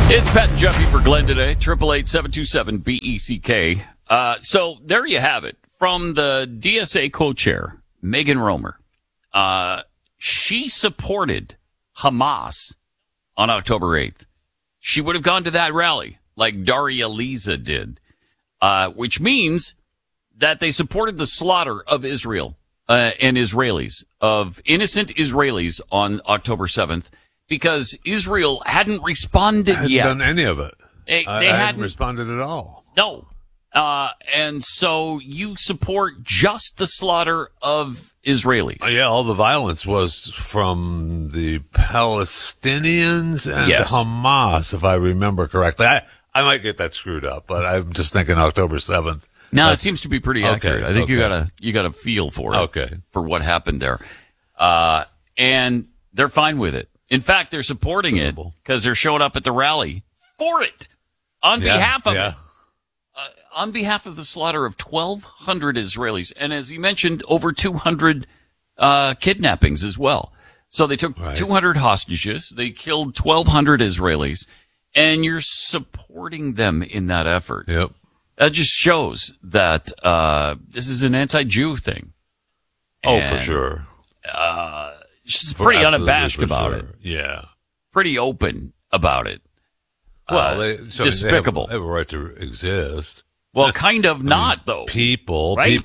It's Pat and Jeffy for Glenn today. 888-727-BECK. So there you have it. From the DSA co-chair, Megan Romer. She supported Hamas on October 8th. She would have gone to that rally like Daria Liza did, which means that they supported the slaughter of Israel and Israelis, of innocent Israelis on October 7th. Because Israel hadn't responded yet. Hadn't done any of it. They hadn't responded at all. No. And so you support just the slaughter of Israelis. Yeah, all the violence was from the Palestinians and Hamas, if I remember correctly. I might get that screwed up, but I'm just thinking October 7th. No, it seems to be pretty accurate. Okay, I think you got a feel for it. Okay. For what happened there. And they're fine with it. In fact, they're supporting it because they're showing up at the rally for it on behalf of it. On behalf of the slaughter of 1,200 Israelis. And as he mentioned, over 200 kidnappings as well. So they took 200 hostages. They killed 1,200 Israelis. And you're supporting them in that effort. Yep. That just shows that this is an anti-Jew thing. And, for sure. She's pretty unabashed about it. Yeah. Pretty open about it. Well, despicable. They have a right to exist. Well, kind of not, though. People can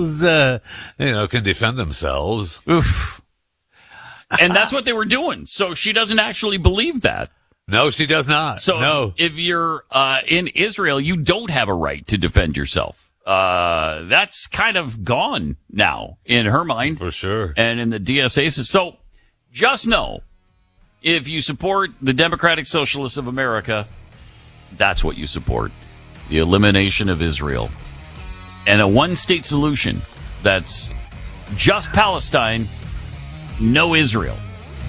defend themselves. Oof. And that's what they were doing. So she doesn't actually believe that. No, she does not. So if you're in Israel, you don't have a right to defend yourself. That's kind of gone now in her mind. For sure. And in the DSA. So just know, if you support the Democratic Socialists of America, that's what you support. The elimination of Israel. And a one-state solution that's just Palestine, no Israel.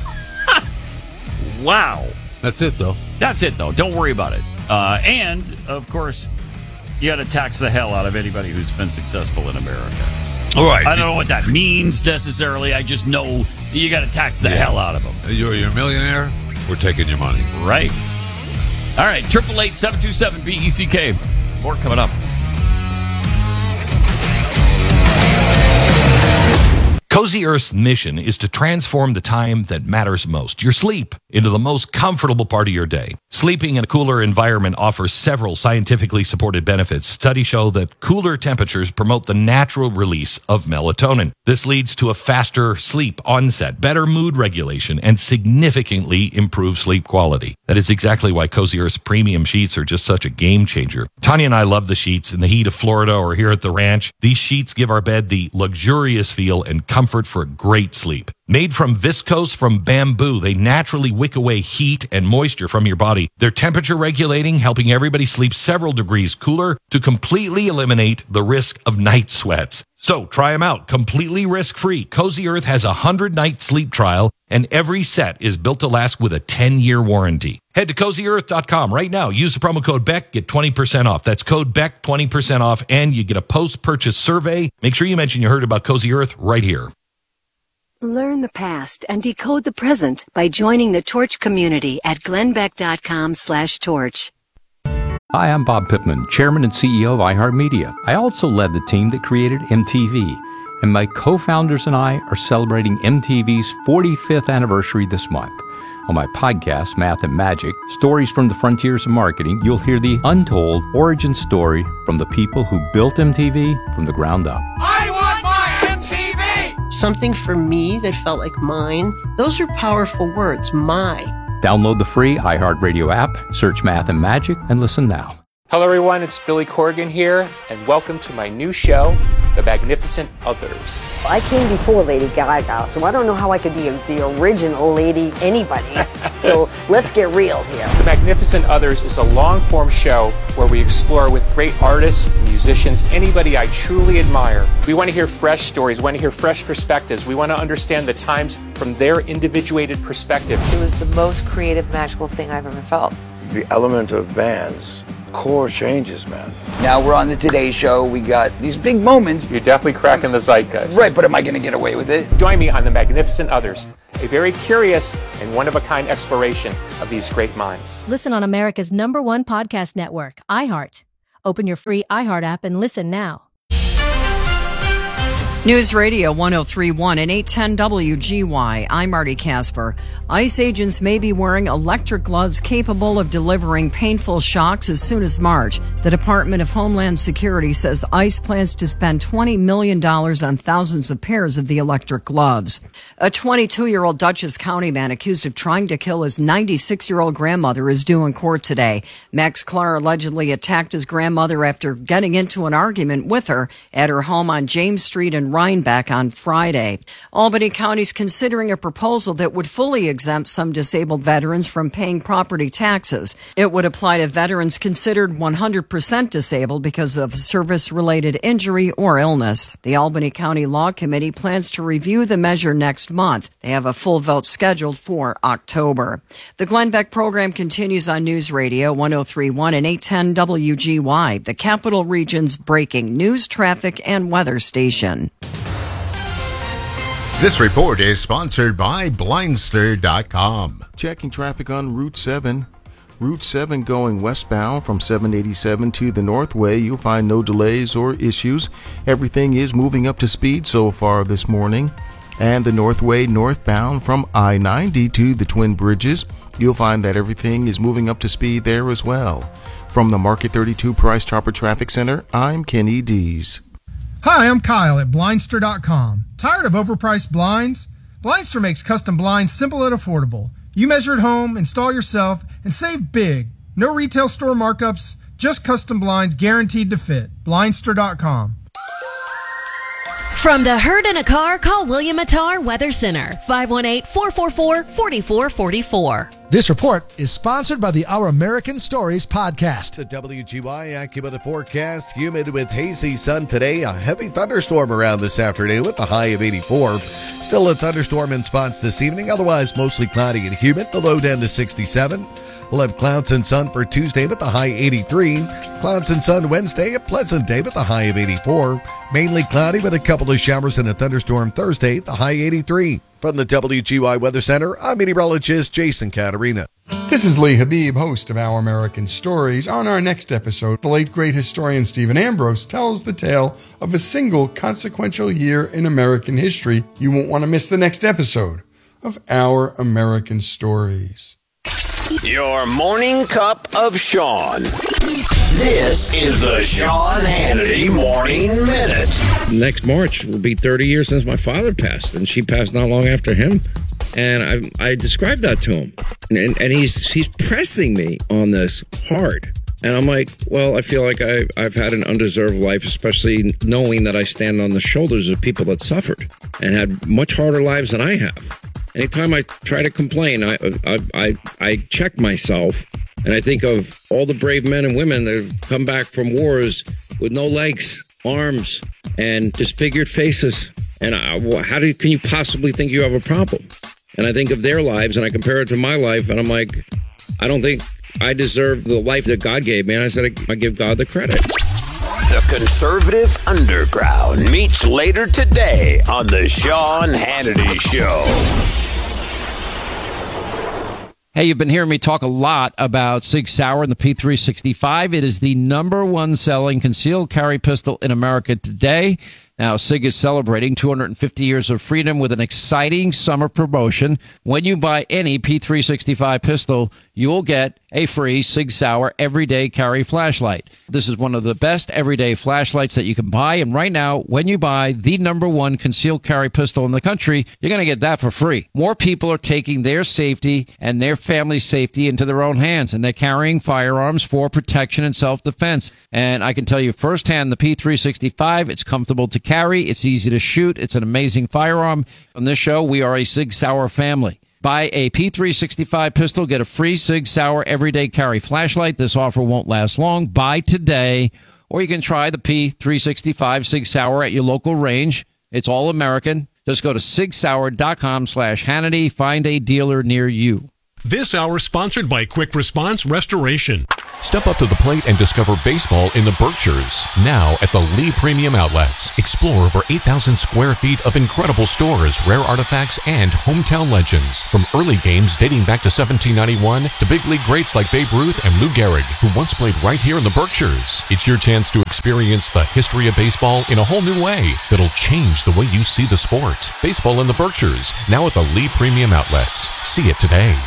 Wow. That's it, though. Don't worry about it. And, of course, you got to tax the hell out of anybody who's been successful in America. All right. I don't know what that means necessarily. I just know you got to tax the hell out of them. You're a millionaire. We're taking your money. Right. All right. 888-727-BECK. More coming up. Cozy Earth's mission is to transform the time that matters most, your sleep, into the most comfortable part of your day. Sleeping in a cooler environment offers several scientifically supported benefits. Studies show that cooler temperatures promote the natural release of melatonin. This leads to a faster sleep onset, better mood regulation, and significantly improved sleep quality. That is exactly why Cozy Earth's premium sheets are just such a game changer. Tanya and I love the sheets in the heat of Florida or here at the ranch. These sheets give our bed the luxurious feel and comfort for a great sleep. Made from viscose from bamboo, they naturally wick away heat and moisture from your body. They're temperature regulating, helping everybody sleep several degrees cooler to completely eliminate the risk of night sweats. So try them out, completely risk-free. Cozy Earth has a 100-night sleep trial, and every set is built to last with a 10-year warranty. Head to CozyEarth.com right now. Use the promo code BECK, get 20% off. That's code BECK, 20% off, and you get a post-purchase survey. Make sure you mention you heard about Cozy Earth right here. Learn the past and decode the present by joining the Torch community at glennbeck.com/torch. Hi, I'm Bob Pittman, Chairman and CEO of iHeartMedia. I also led the team that created MTV, and my co-founders and I are celebrating MTV's 45th anniversary this month. On my podcast, Math and Magic, Stories from the Frontiers of Marketing, you'll hear the untold origin story from the people who built MTV from the ground up. I want my MTV! Something for me that felt like mine. Those are powerful words, my. Download the free iHeartRadio app, search Math and Magic, and listen now. Hello everyone, it's Billy Corgan here, and welcome to my new show, The Magnificent Others. I came before Lady Gaga, so I don't know how I could be the original Lady anybody. So let's get real here. The Magnificent Others is a long-form show where we explore with great artists, musicians, anybody I truly admire. We want to hear fresh stories, we want to hear fresh perspectives, we want to understand the times from their individuated perspective. It was the most creative, magical thing I've ever felt. The element of bands, core changes, man. Now we're on the Today Show. We got these big moments. You're definitely cracking the zeitgeist. Right, but am I going to get away with it? Join me on The Magnificent Others, a very curious and one-of-a-kind exploration of these great minds. Listen on America's #1 podcast network, iHeart. Open your free iHeart app and listen now. News Radio 103.1 and 810 WGY. I'm Marty Casper. ICE agents may be wearing electric gloves capable of delivering painful shocks as soon as March. The Department of Homeland Security says ICE plans to spend $20 million on thousands of pairs of the electric gloves. A 22-year-old Dutchess County man accused of trying to kill his 96-year-old grandmother is due in court today. Max Clark allegedly attacked his grandmother after getting into an argument with her at her home on James Street in Rhinebeck on Friday. Albany County's considering a proposal that would fully exempt some disabled veterans from paying property taxes. It would apply to veterans considered 100% disabled because of service-related injury or illness. The Albany County Law Committee plans to review the measure next month. They have a full vote scheduled for October. The Glenn Beck program continues on News Radio 103.1 and 810 WGY, the Capital Region's breaking news, traffic, and weather station. This report is sponsored by Blindster.com. Checking traffic on Route 7. Route 7 going westbound from 787 to the Northway. You'll find no delays or issues. Everything is moving up to speed so far this morning. And the Northway northbound from I-90 to the Twin Bridges. You'll find that everything is moving up to speed there as well. From the Market 32 Price Chopper Traffic Center, I'm Kenny Dees. Hi, I'm Kyle at Blindster.com. Tired of overpriced blinds? Blindster makes custom blinds simple and affordable. You measure at home, install yourself, and save big. No retail store markups, just custom blinds guaranteed to fit. Blindster.com. From the herd in a car, call William Attar Weather Center, 518-444-4444. This report is sponsored by the Our American Stories podcast. The WGY AccuWeather forecast, humid with hazy sun today. A heavy thunderstorm around this afternoon with a high of 84. Still a thunderstorm in spots this evening, otherwise mostly cloudy and humid, the low down to 67. We'll have clouds and sun for Tuesday with a high 83. Clouds and sun Wednesday, a pleasant day with a high of 84. Mainly cloudy with a couple of showers and a thunderstorm Thursday, the high 83. From the WGY Weather Center, I'm meteorologist Jason Caterina. This is Lee Habib, host of Our American Stories. On our next episode, the late great historian Stephen Ambrose tells the tale of a single consequential year in American history. You won't want to miss the next episode of Our American Stories. Your morning cup of Sean. This is the Sean Hannity Morning Minute. Next March will be 30 years since my father passed, and she passed not long after him. And I described that to him, and he's pressing me on this hard. And I'm like, well, I feel like I've had an undeserved life, especially knowing that I stand on the shoulders of people that suffered and had much harder lives than I have. Anytime I try to complain, I check myself, and I think of all the brave men and women that have come back from wars with no legs, arms, and disfigured faces. And can you possibly think you have a problem? And I think of their lives, and I compare it to my life, and I'm like, I don't think I deserve the life that God gave me. And I said, I give God the credit. The Conservative Underground meets later today on the Sean Hannity Show. Hey, you've been hearing me talk a lot about Sig Sauer and the P365. It is the #1 selling concealed carry pistol in America today. Now, SIG is celebrating 250 years of freedom with an exciting summer promotion. When you buy any P365 pistol, you will get a free Sig Sauer everyday carry flashlight. This is one of the best everyday flashlights that you can buy. And right now, when you buy the #1 concealed carry pistol in the country, you're going to get that for free. More people are taking their safety and their family's safety into their own hands, and they're carrying firearms for protection and self-defense. And I can tell you firsthand, the P365, it's comfortable to carry, it's easy to shoot, it's an amazing firearm. On this show, we are a Sig Sauer family. Buy a P365 pistol, get a free Sig Sauer everyday carry flashlight. This offer won't last long. Buy today, or you can try the P365 Sig Sauer at your local range. It's all American. Just go to sigsauer.com/Hannity. Find a dealer near you. This hour sponsored by Quick Response Restoration. Step up to the plate and discover baseball in the Berkshires. Now at the Lee Premium Outlets. Explore over 8,000 square feet of incredible stores, rare artifacts, and hometown legends. From early games dating back to 1791 to big league greats like Babe Ruth and Lou Gehrig, who once played right here in the Berkshires. It's your chance to experience the history of baseball in a whole new way that'll change the way you see the sport. Baseball in the Berkshires, now at the Lee Premium Outlets. See it today.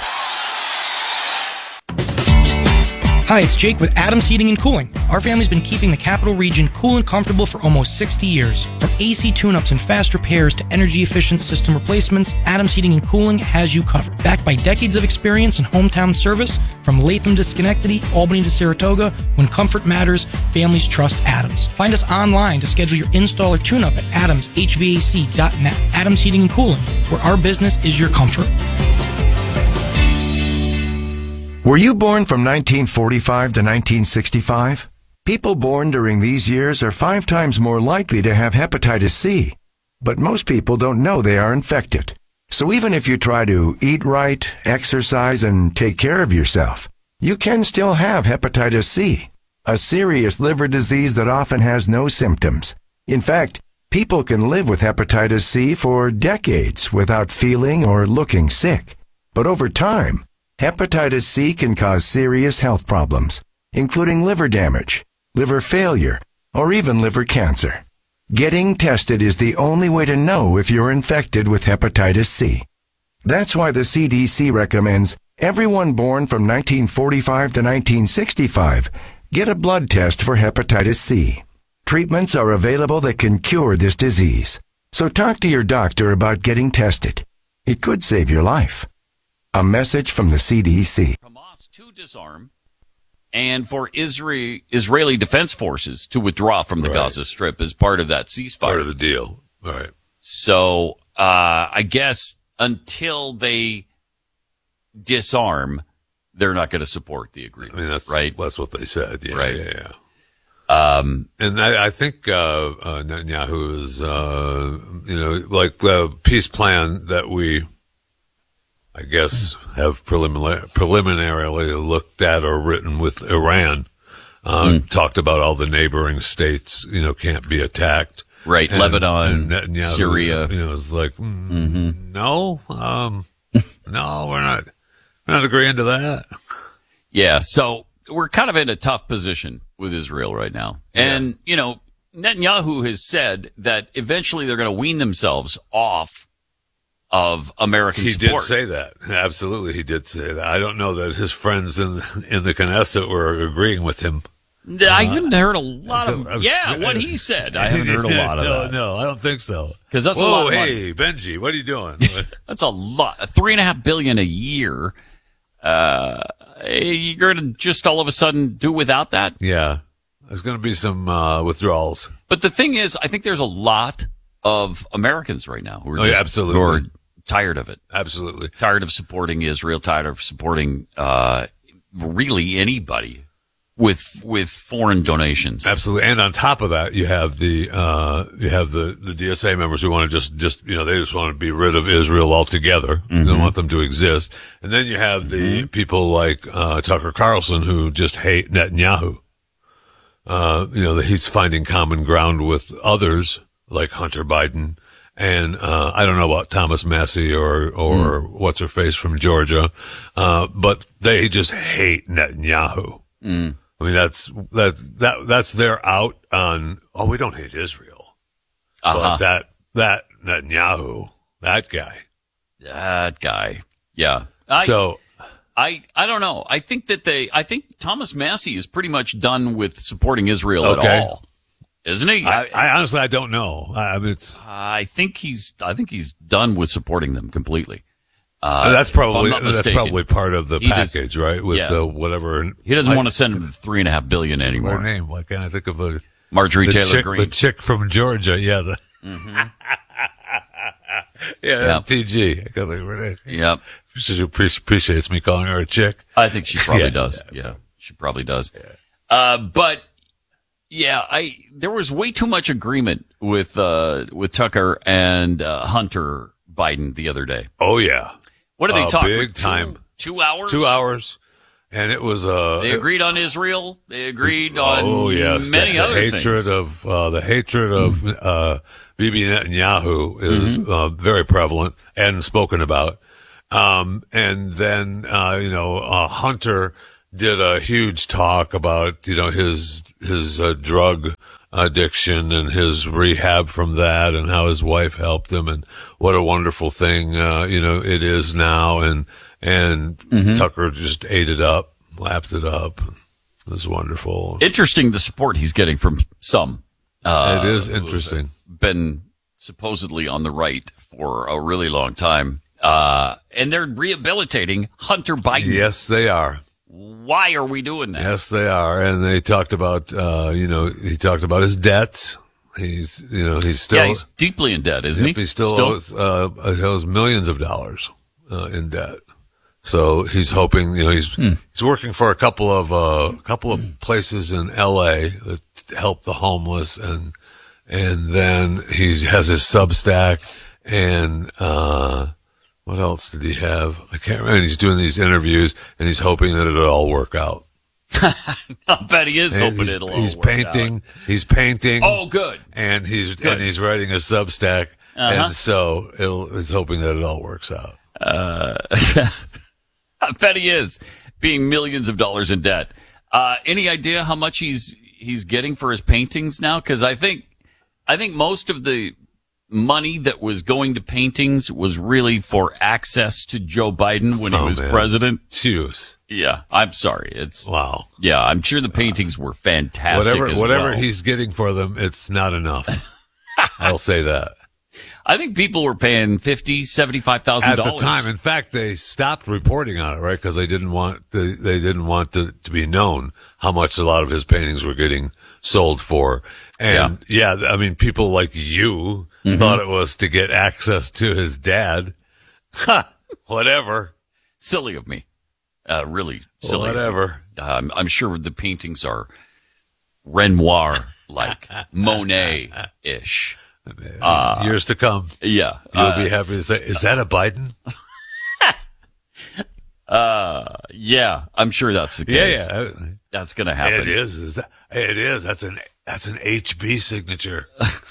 Hi, it's Jake with Adams Heating and Cooling. Our family's been keeping the capital region cool and comfortable for almost 60 years. From AC tune-ups and fast repairs to energy-efficient system replacements, Adams Heating and Cooling has you covered. Backed by decades of experience in hometown service, from Latham to Schenectady, Albany to Saratoga, when comfort matters, families trust Adams. Find us online to schedule your install or tune-up at adamshvac.net. Adams Heating and Cooling, where our business is your comfort. Were you born from 1945 to 1965? People born during these years are 5 times more likely to have hepatitis C. But most people don't know they are infected. So even if you try to eat right, exercise, and take care of yourself, you can still have hepatitis C, a serious liver disease that often has no symptoms. In fact, people can live with hepatitis C for decades without feeling or looking sick. But over time, hepatitis C can cause serious health problems, including liver damage, liver failure, or even liver cancer. Getting tested is the only way to know if you're infected with hepatitis C. That's why the CDC recommends everyone born from 1945 to 1965 get a blood test for hepatitis C. Treatments are available that can cure this disease. So talk to your doctor about getting tested. It could save your life. A message from the CDC. Hamas to disarm and for Israeli Defense Forces to withdraw from the Gaza Strip as part of that ceasefire. Part of the deal. All right. So, I guess until they disarm, they're not going to support the agreement. I mean, that's what they said. Yeah, right. Yeah. And I think Netanyahu is, like the peace plan that we, I guess, have preliminarily looked at or written with Iran, talked about all the neighboring states, can't be attacked. Right. And, Lebanon, and Netanyahu, Syria. It's like, no, we're not agreeing to that. Yeah. So we're kind of in a tough position with Israel right now. And, Netanyahu has said that eventually they're going to wean themselves off of American support. He did say that. Absolutely, he did say that. I don't know that his friends in the Knesset were agreeing with him. I haven't heard a lot of what he said. I haven't heard a lot of that. No, I don't think so. Because that's a lot of money. Hey, Benji, what are you doing? That's a lot. $3.5 billion a year. You're going to just all of a sudden do without that? Yeah. There's going to be some withdrawals. But the thing is, I think there's a lot of Americans right now who are absolutely. Who are tired of it. Absolutely. Tired of supporting Israel, tired of supporting really anybody with foreign donations. Absolutely. And on top of that, you have the DSA members who want to just they just want to be rid of Israel altogether. Mm-hmm. They don't want them to exist. And then you have the people like Tucker Carlson who just hate Netanyahu. He's finding common ground with others like Hunter Biden. And, I don't know about Thomas Massey or what's her face from Georgia. But they just hate Netanyahu. Mm. I mean, that's their out on, we don't hate Israel. Uh-huh. But that Netanyahu, that guy. Yeah. I don't know. I think Thomas Massey is pretty much done with supporting Israel at all. Isn't he? I honestly, I don't know. I think he's done with supporting them completely. That's probably part of the package, right? With the whatever. He doesn't want to send him $3.5 billion anymore. Her name? Why can't I think of the Marjorie Taylor Greene, the chick from Georgia? Yeah, TG. I can't think of her name. Yep. She appreciates me calling her a chick. I think she probably does. Yeah, she probably does. Yeah. But Yeah, there was way too much agreement with Tucker and Hunter Biden the other day. Oh yeah. What did they talk big for? Time. 2 hours? 2 hours. And it was they agreed on Israel. They agreed on many other things. The hatred of Bibi Netanyahu is very prevalent and spoken about. And then Hunter did a huge talk about his drug addiction and his rehab from that, and how his wife helped him, and what a wonderful thing it is now. And Tucker just ate it up, lapped it up. It was wonderful. Interesting, the support he's getting from some. It is interesting. Been supposedly on the right for a really long time. And they're rehabilitating Hunter Biden. Yes, they are. Why are we doing that? Yes, they are. And they talked about, he talked about his debts. He's still. Yeah, he's deeply in debt, isn't he? He still owes millions of dollars, in debt. So he's hoping, he's working for a couple of places in LA that help the homeless, and then he has his Substack, and, what else did he have? I can't remember. And he's doing these interviews, and he's hoping that it'll all work out. I bet he is hoping it'll all work out. He's painting. Oh, good. And he's writing a Substack, and so he's hoping that it all works out. I bet he is, being millions of dollars in debt. Any idea how much he's getting for his paintings now? Because I think most of the money that was going to paintings was really for access to Joe Biden when he was president. Jeez. Yeah, I'm sorry. Wow. Yeah, I'm sure the paintings were fantastic. Whatever he's getting for them, it's not enough. I'll say that. I think people were paying $50,000, $75,000 at the time. In fact, they stopped reporting on it, right? Because they didn't want to be known how much a lot of his paintings were getting sold for. And I mean, people like you thought it was to get access to his dad. Whatever. Silly of me. Really silly. Whatever. I'm sure the paintings are Renoir-like, Monet-ish. Years to come. Yeah. You'll be happy to say, is that a Biden? Yeah, I'm sure that's the case. Yeah. That's going to happen. It is. It is. That's an HB signature.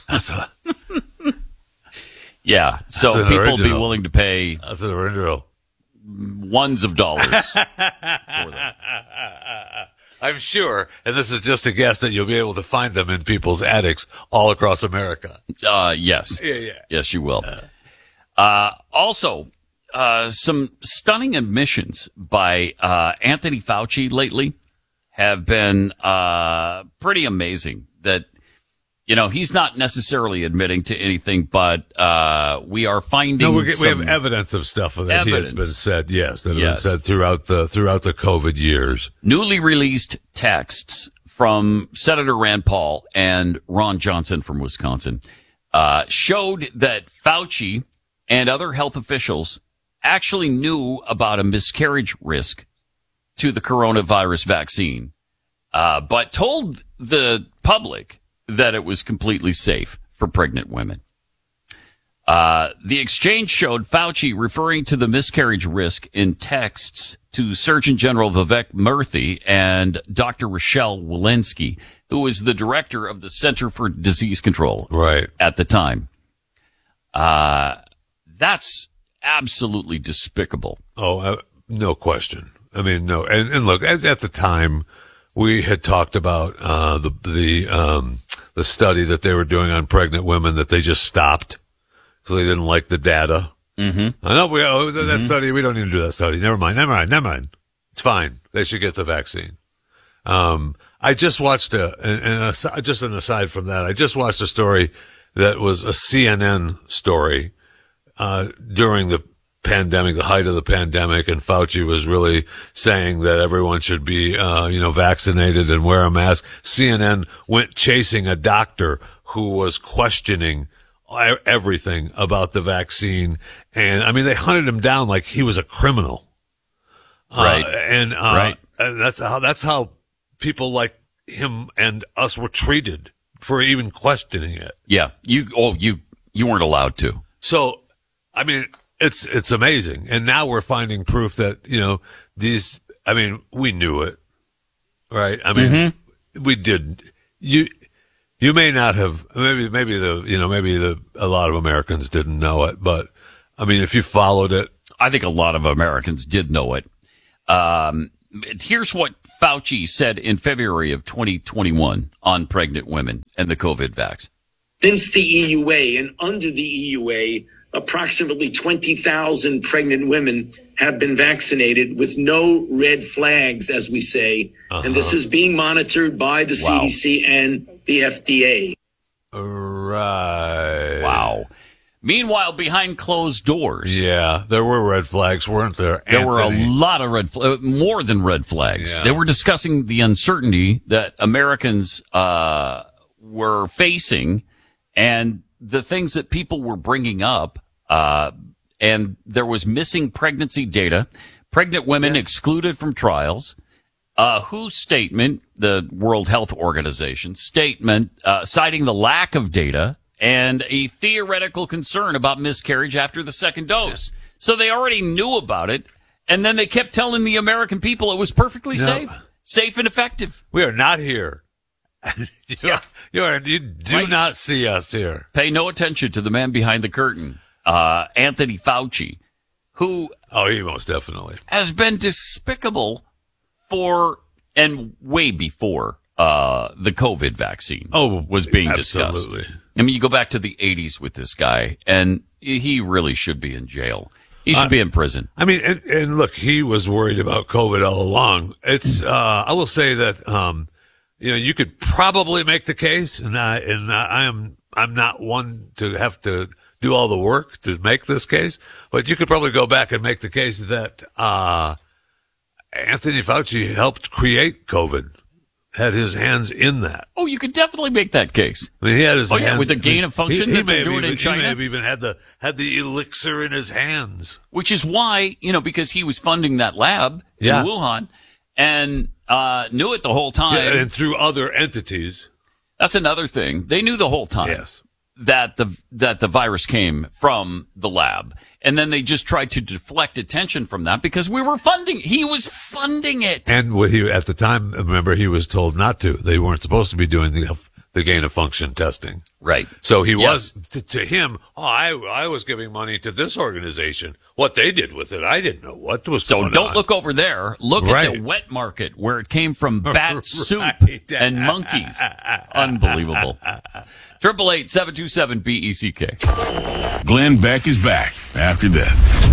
Yeah. So people will be willing to pay. That's an original. Ones of dollars for them. I'm sure, and this is just a guess, that you'll be able to find them in people's attics all across America. Yes. Yeah. Yes, you will. Also, some stunning admissions by Anthony Fauci lately have been pretty amazing. That, he's not necessarily admitting to anything, but we are finding we have evidence of stuff that has been said, yes, that have been said throughout the COVID years. Newly released texts from Senator Rand Paul and Ron Johnson from Wisconsin showed that Fauci and other health officials actually knew about a miscarriage risk to the coronavirus vaccine, but told the public that it was completely safe for pregnant women. The exchange showed Fauci referring to the miscarriage risk in texts to Surgeon General Vivek Murthy and Dr. Rochelle Walensky, who was the director of the Center for Disease Control at the time. That's absolutely despicable. Oh, no question. I mean, no. And look, at the time, we had talked about the study that they were doing on pregnant women that they just stopped because they didn't like the data. Mm-hmm. I know that study. We don't need to do that study. Never mind. It's fine. They should get the vaccine. I just watched just an aside from that. I just watched a story that was a CNN story during the pandemic, the height of the pandemic, and Fauci was really saying that everyone should be, vaccinated and wear a mask. CNN went chasing a doctor who was questioning everything about the vaccine. And I mean, they hunted him down like he was a criminal. Right. And that's how people like him and us were treated for even questioning it. Yeah. You weren't allowed to. So, I mean, it's amazing. And now we're finding proof that, we knew it, right? I mean, we did. You may not have, maybe a lot of Americans didn't know it, but I mean, if you followed it. I think a lot of Americans did know it. Here's what Fauci said in February of 2021 on pregnant women and the COVID vax. Since the EUA and under the EUA, approximately 20,000 pregnant women have been vaccinated with no red flags, as we say. And this is being monitored by the CDC and the FDA. Right. Wow. Meanwhile, behind closed doors. Yeah, there were red flags, weren't there? There were a lot of red flags, more than red flags. Yeah. They were discussing the uncertainty that Americans were facing and the things that people were bringing up. And there was missing pregnancy data, pregnant women excluded from trials. WHO's statement, the World Health Organization statement, citing the lack of data and a theoretical concern about miscarriage after the second dose. So they already knew about it, and then they kept telling the American people it was perfectly safe and effective. We are not here. You do not see us here. Pay no attention to the man behind the curtain, Anthony Fauci, who he most definitely has been despicable for and way before the COVID vaccine was being discussed. I mean, you go back to the 80s with this guy, and he really should be in jail. He should be in prison. I mean, and look, he was worried about COVID all along. It's, I will say that, you could probably make the case, and I'm not one to have to do all the work to make this case, but you could probably go back and make the case that, Anthony Fauci helped create COVID. Had his hands in that. Oh, you could definitely make that case. I mean, he had his hands. With the gain of function that they're doing in China. He may have even had the elixir in his hands. Which is why, because he was funding that lab in Wuhan and knew it the whole time. Yeah, and through other entities. That's another thing. They knew the whole time that the virus came from the lab. And then they just tried to deflect attention from that because he was funding it. And at the time, remember, he was told not to. They weren't supposed to be doing the gain of function testing. Right. So he was, to him, I was giving money to this organization. What they did with it, I didn't know what was going on. So don't look over there. Look at the wet market where it came from bat soup and monkeys. Unbelievable. 888-727-BECK. Glenn Beck is back after this.